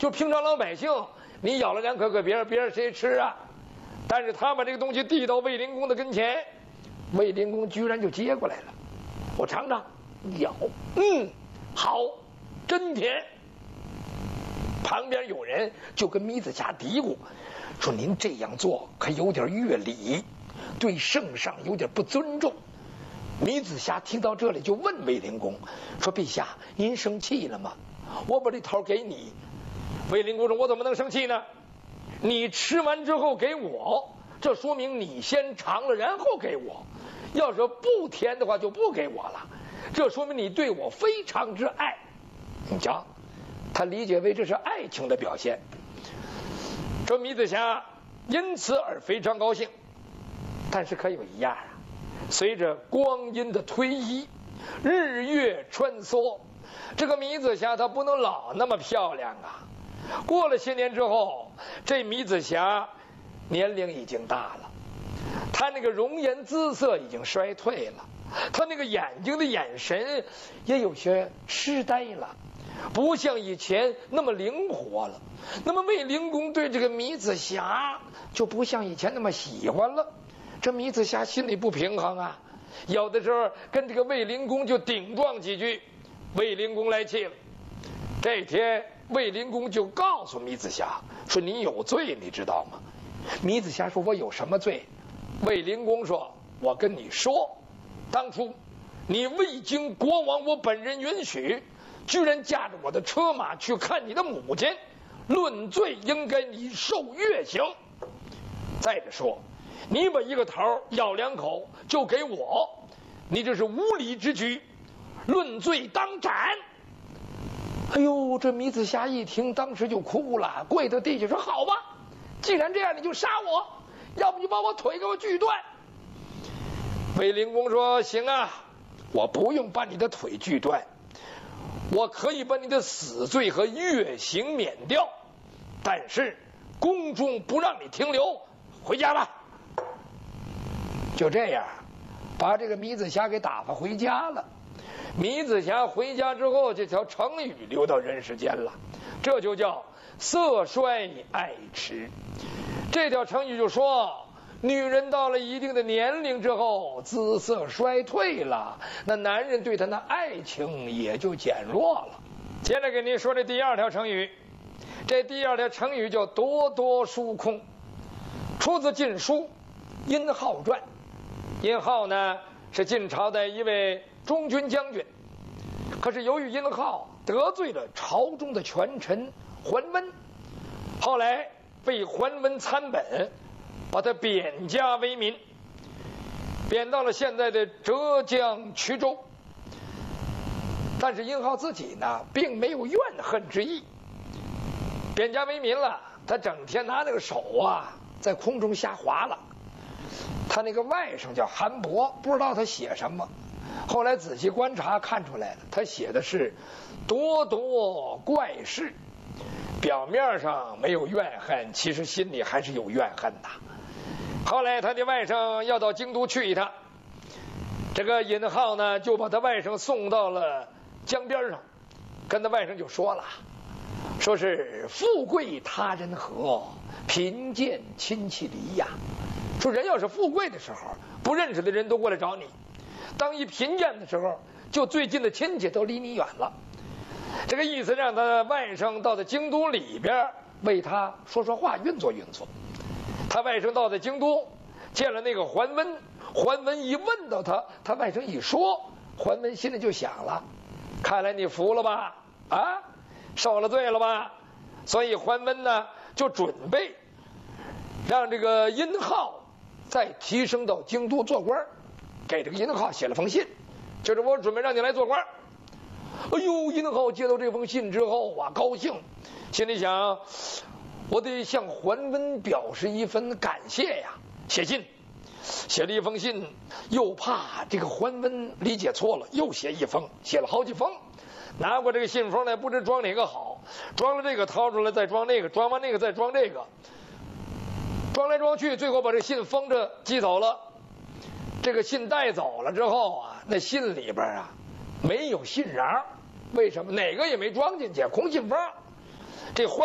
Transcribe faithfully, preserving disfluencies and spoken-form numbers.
就平常老百姓，你咬了两口给别人，别人谁吃啊？但是他把这个东西递到卫灵公的跟前，卫灵公居然就接过来了。我尝尝，咬，嗯，好，真甜。旁边有人就跟米子霞嘀咕说：“您这样做可有点越礼，对圣上有点不尊重。”米子霞听到这里就问卫灵公说：“陛下，您生气了吗？我把这头给你。”卫灵公说：“我怎么能生气呢？你吃完之后给我，这说明你先尝了，然后给我。要是不甜的话，就不给我了。这说明你对我非常之爱。你瞧，他理解为这是爱情的表现。这米子霞因此而非常高兴。但是可有一样啊，随着光阴的推移，日月穿梭，这个米子霞她不能老那么漂亮啊。过了些年之后，这米子霞年龄已经大了，她那个容颜姿色已经衰退了，她那个眼睛的眼神也有些痴呆了，不像以前那么灵活了。那么卫灵公对这个米子霞就不像以前那么喜欢了。这米子霞心里不平衡啊，有的时候跟这个卫灵公就顶撞几句，卫灵公来气了。这天卫灵公就告诉米子霞说：“你有罪，你知道吗？”米子霞说：“我有什么罪？”卫灵公说：“我跟你说，当初你未经国王我本人允许，居然驾着我的车马去看你的母亲，论罪应该你受月刑。再者说，你把一个桃咬两口就给我，你这是无礼之举，论罪当斩。”哎呦，这米子霞一听，当时就哭了，跪到地下说：“好吧，既然这样，你就杀我，要不你把我腿给我锯断。”卫灵公说：“行啊，我不用把你的腿锯断，我可以把你的死罪和月刑免掉，但是宫中不让你停留，回家吧。”就这样，把这个米子霞给打发回家了。米子霞回家之后，这条成语流到人世间了，这就叫色衰爱弛。这条成语就说，女人到了一定的年龄之后，姿色衰退了，那男人对她的爱情也就减弱了。接着给您说这第二条成语，这第二条成语叫多多疏空，出自《晋书·殷浩传》。殷浩呢是晋朝的一位中军将军，可是由于殷浩得罪了朝中的权臣桓温，后来被桓温参本，把他贬家为民，贬到了现在的浙江衢州。但是殷浩自己呢并没有怨恨之意，贬家为民了，他整天拿那个手啊在空中瞎划了。他那个外甥叫韩伯，不知道他写什么，后来仔细观察看出来了，他写的是多多怪事，表面上没有怨恨，其实心里还是有怨恨的。后来他的外甥要到京都去一趟，这个尹浩呢就把他外甥送到了江边上，跟他外甥就说了，说是富贵他人和，贫贱亲戚离呀。说人要是富贵的时候，不认识的人都过来找你，当一贫贱的时候，就最近的亲戚都离你远了。这个意思让他外甥到了京都里边为他说说话，运作运作。他外甥到了京都见了那个桓温，桓温一问到他，他外甥一说，桓温心里就想了，看来你服了吧，啊，受了罪了吧。所以桓温呢就准备让这个殷浩再提升到京都做官，给这个殷浩写了封信，就是我准备让你来做官。哎呦，殷浩接到这封信之后啊，高兴，心里想，我得向桓温表示一份感谢呀。写信，写了一封信，又怕这个桓温理解错了，又写一封，写了好几封。拿过这个信封来，不知装哪个好，装了这个掏出来，再装那个，装完那个再装这个，装来装去，最后把这信封着寄走了。这个信带走了之后啊，那信里边啊没有信瓤，为什么？哪个也没装进去，空信封。这